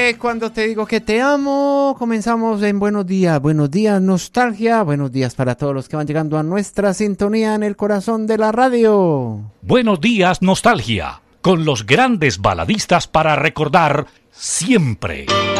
Cuando te digo que te amo, comenzamos en Buenos Días Nostalgia, buenos días para todos los que van llegando a nuestra sintonía en el corazón de la radio. Buenos días Nostalgia, con los grandes baladistas para recordar siempre.